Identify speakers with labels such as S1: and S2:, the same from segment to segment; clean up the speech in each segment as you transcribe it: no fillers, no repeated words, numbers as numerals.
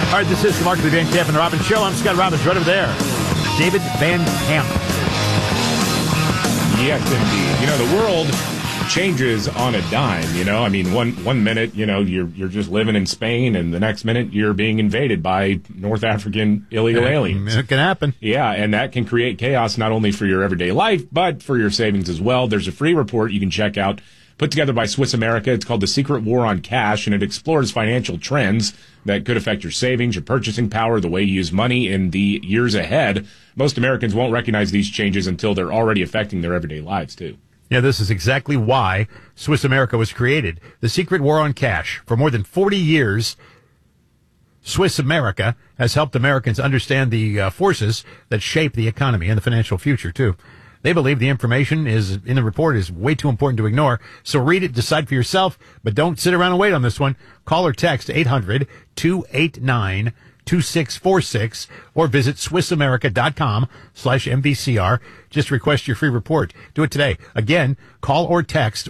S1: All right, this is the Markley Van Camp and Robbins Show. I'm Scott Robbins, right over there. David Van Camp.
S2: Yes, indeed. You know, the world changes on a dime, you know. I mean, one minute, you know, you're just living in Spain, and the next minute you're being invaded by North African illegal aliens.
S1: It can happen.
S2: Yeah, and that can create chaos not only for your everyday life, but for your savings as well. There's a free report you can check out, put together by Swiss America. It's called The Secret War on Cash, and it explores financial trends that could affect your savings, your purchasing power, the way you use money in the years ahead. Most Americans won't recognize these changes until they're already affecting their everyday lives, too.
S1: Yeah, this is exactly why Swiss America was created. The Secret War on Cash. For more than 40 years, Swiss America has helped Americans understand the forces that shape the economy and the financial future, too. They believe the information in the report is way too important to ignore. So read it, decide for yourself, but don't sit around and wait on this one. Call or text 800-289-2646 or visit SwissAmerica.com/MVCR. Just request your free report. Do it today. Again, call or text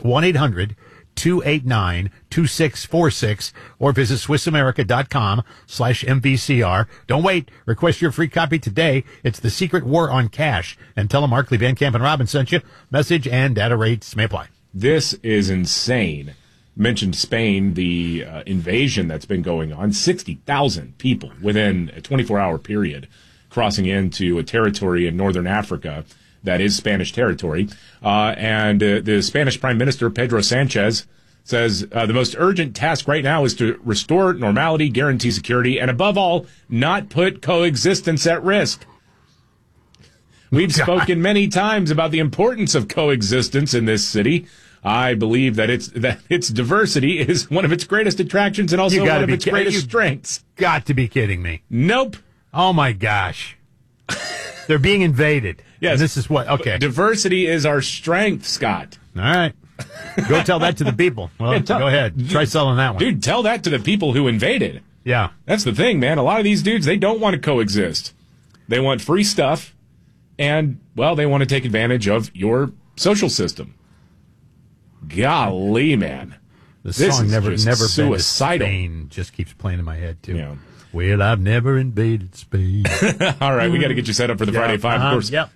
S1: 1-800-289-2646 or visit SwissAmerica.com/MVCR. Don't wait. Request your free copy today. It's The Secret War on Cash. And tell them Markley, Van Camp, and Robbins sent you. Message and data rates may apply.
S2: This is insane. Mentioned Spain, the invasion that's been going on. 60,000 people within a 24-hour period crossing into a territory in northern Africa that is Spanish territory. And the Spanish Prime Minister, Pedro Sanchez, says the most urgent task right now is to restore normality, guarantee security, and above all, not put coexistence at risk. We've spoken many times about the importance of coexistence in this city. I believe that its diversity is one of its greatest attractions and also one of its greatest strengths.
S1: Got to be kidding me.
S2: Nope.
S1: Oh, my gosh. They're being invaded.
S2: Yes.
S1: And this is what, okay.
S2: Diversity is our strength, Scott.
S1: All right. Go tell that to the people. Well, yeah, go ahead. Try selling that one.
S2: Dude, tell that to the people who invaded.
S1: Yeah.
S2: That's the thing, man. A lot of these dudes, they don't want to coexist. They want free stuff, and, well, they want to take advantage of your social system. Golly, man.
S1: The song never been
S2: suicidal.
S1: to Spain just keeps playing in my head, too.
S2: Yeah.
S1: Well, I've never invaded Spain.
S2: All right, we got to get you set up for the Friday Five. Of course,